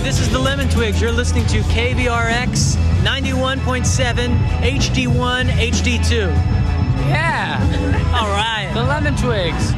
This is the Lemon Twigs. You're listening to KVRX 91.7 HD1 HD2. Yeah. All right. The Lemon Twigs.